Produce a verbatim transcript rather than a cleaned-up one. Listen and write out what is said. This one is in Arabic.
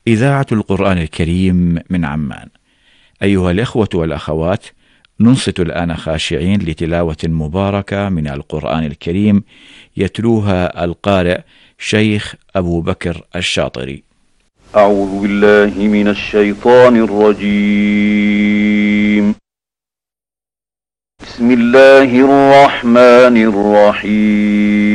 إذاعة القرآن الكريم من عمان. أيها الإخوة والأخوات، ننصت الآن خاشعين لتلاوة مباركة من القرآن الكريم يتلوها القارئ شيخ أبو بكر الشاطري. أعوذ بالله من الشيطان الرجيم. بسم الله الرحمن الرحيم.